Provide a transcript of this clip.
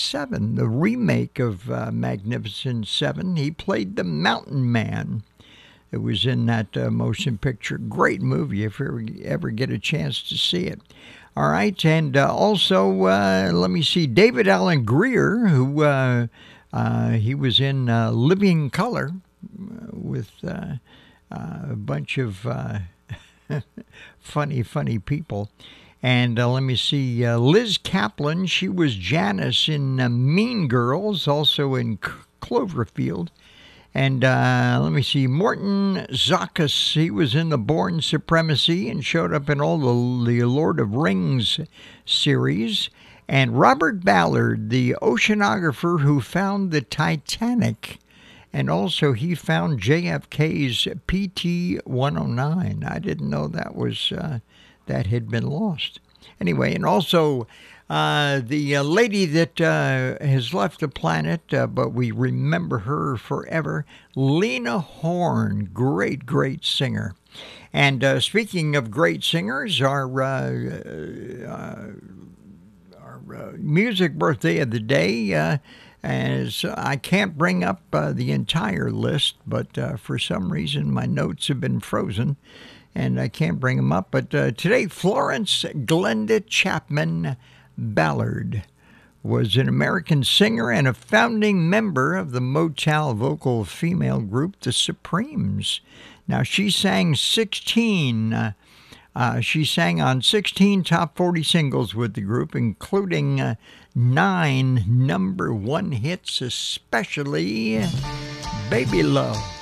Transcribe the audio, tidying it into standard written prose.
Seven, the remake of Magnificent Seven. He played the Mountain Man. It was in that motion picture. Great movie if you ever get a chance to see it. All right, and also, let me see, David Alan Grier, who he was in Living Color with a bunch of funny people. And let me see, Liz Kaplan, she was Janice in Mean Girls, also in Cloverfield. And let me see, Morton Zakas, he was in The Bourne Supremacy and showed up in all the Lord of Rings series. And Robert Ballard, the oceanographer who found the Titanic. And also he found JFK's PT-109. I didn't know that was that had been lost. Anyway, and also the lady that has left the planet, but we remember her forever, Lena Horne, great singer. And speaking of great singers, our music birthday of the day, as I can't bring up the entire list, but for some reason my notes have been frozen and I can't bring them up. But today, Florence Glenda Chapman Ballard was an American singer and a founding member of the Motown vocal female group, The Supremes. Now, she sang 16. She sang on 16 top 40 singles with the group, including 9 number 1 hits, especially Baby Love.